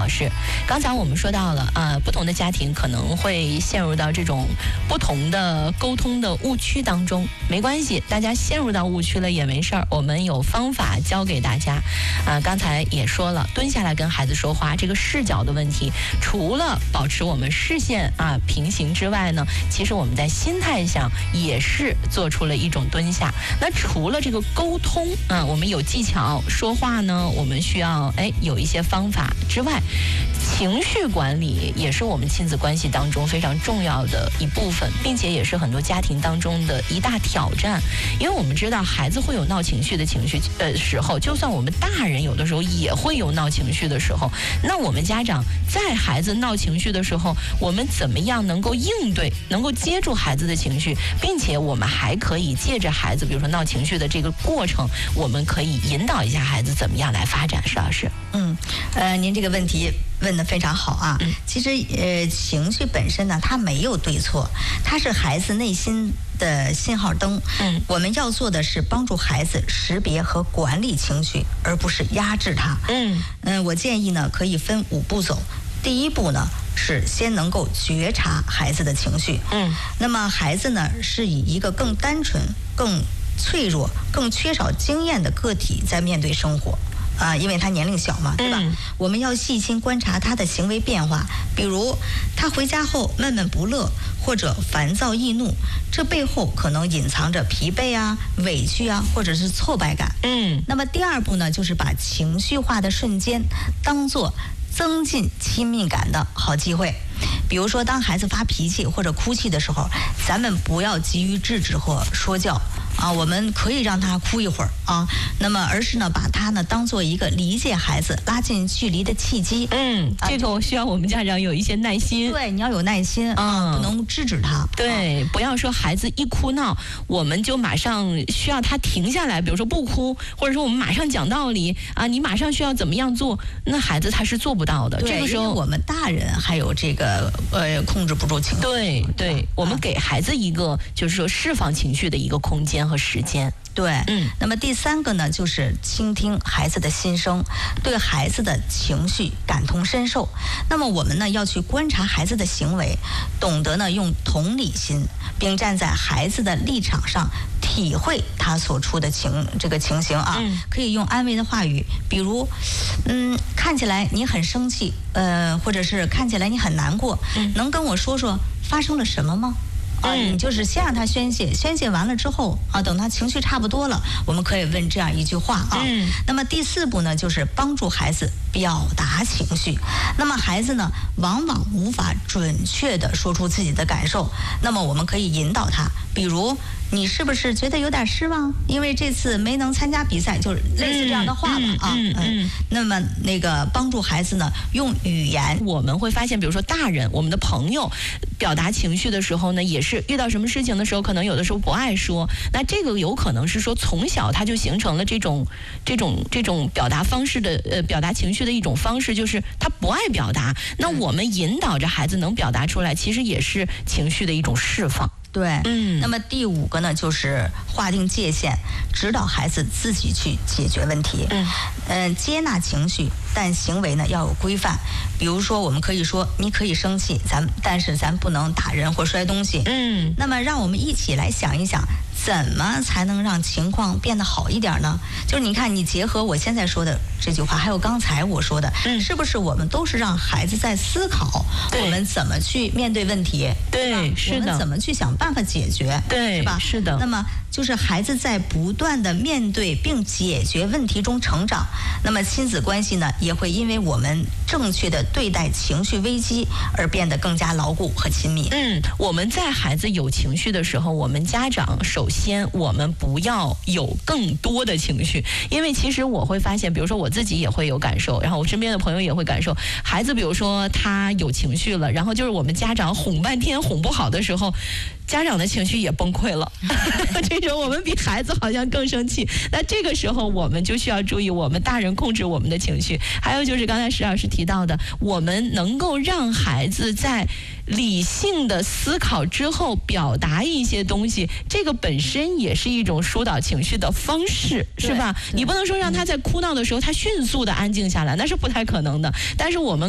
师，刚才我们说到了不同的家庭可能会陷入到这种不同的沟通的误区当中，没关系，大家陷入到误区了也没事儿，我们有方法教给大家。刚才也说了，蹲下来跟孩子说话，这个视角的问题，除了保持我们视线平行之外呢，其实我们在心态上也是做出了一种蹲下。那除了这个沟通我们有技巧说话呢，我们需要有一些方法之外，情绪管理也是我们亲子关系当中非常重要的一部分，并且也是很多家庭当中的一大挑战。因为我们知道孩子会有闹情绪的时候，就算我们大人有的时候也会有闹情绪的时候，那我们家长在孩子闹情绪的时候，我们怎么样能够应对，能够接住孩子的情绪，并且我们还可以借着孩子比如说闹情绪的这个过程，我们可以引导一下孩子怎么样来发展。石老师， 您这个问题问得非常好啊。其实情绪本身呢，它没有对错，它是孩子内心的信号灯。我们要做的是帮助孩子识别和管理情绪，而不是压制它。我建议呢可以分5步走。第一步呢是先能够觉察孩子的情绪。那么孩子呢是以一个更单纯、更脆弱、更缺少经验的个体在面对生活。因为他年龄小嘛，对吧？我们要细心观察他的行为变化，比如他回家后闷闷不乐，或者烦躁易怒，这背后可能隐藏着疲惫委屈或者是挫败感。那么第2步呢，就是把情绪化的瞬间当作增进亲密感的好机会。比如说，当孩子发脾气或者哭泣的时候，咱们不要急于制止或说教我们可以让他哭一会儿那么而是呢把他呢当做一个理解孩子、拉近距离的契机。 这个我需要我们家长有一些耐心。 对，你要有耐心不能制止他。 对，不要说孩子一哭闹，我们就马上需要他停下来，比如说不哭，或者说我们马上讲道理你马上需要怎么样做，那孩子他是做不到的。这个时候我们大人还有这个控制不住情绪。 对，我们给孩子一个就是说释放情绪的一个空间和时间。 对，那么第3个呢，就是倾听孩子的心声，对孩子的情绪感同身受。那么我们呢要去观察孩子的行为，懂得呢用同理心，并站在孩子的立场上体会他所处的情形可以用安慰的话语，比如看起来你很生气，或者是看起来你很难过，能跟我说说发生了什么吗？你就是先让他宣泄完了之后等他情绪差不多了，我们可以问这样一句话那么第4步呢，就是帮助孩子表达情绪。那么孩子呢，往往无法准确地说出自己的感受，那么我们可以引导他，比如你是不是觉得有点失望？因为这次没能参加比赛，就是类似这样的话吧那么那个帮助孩子呢，用语言。 我们会发现，比如说大人，我们的朋友表达情绪的时候呢，也是遇到什么事情的时候，可能有的时候不爱说。那这个有可能是说从小他就形成了这种表达方式的表达情绪的一种方式，就是他不爱表达。那我们引导着孩子能表达出来，其实也是情绪的一种释放。 对，那么第5个呢，就是划定界限，指导孩子自己去解决问题。接纳情绪，但行为呢要有规范。比如说，我们可以说你可以生气，但是咱不能打人或摔东西。那么让我们一起来想一想，怎么才能让情况变得好一点呢？就是你看，你结合我现在说的这句话，还有刚才我说的，是不是我们都是让孩子在思考我们怎么去面对问题？ 对，是的。 我们怎么去想办法解决？ 对， 是吧？ 是的。 那么就是孩子在不断的面对并解决问题中成长，那么亲子关系呢，也会因为我们正确的对待情绪危机而变得更加牢固和亲密。 我们在孩子有情绪的时候，我们家长首先我们不要有更多的情绪，因为其实我会发现，比如说我自己也会有感受，然后我身边的朋友也会感受，孩子比如说他有情绪了，然后就是我们家长哄半天哄不好的时候，家长的情绪也崩溃了这种我们比孩子好像更生气。那这个时候我们就需要注意，我们大人控制我们的情绪。还有就是刚才石老师提到的，我们能够让孩子在理性的思考之后表达一些东西，这个本身也是一种疏导情绪的方式，是吧？你不能说让他在哭闹的时候他迅速的安静下来，那是不太可能的。但是我们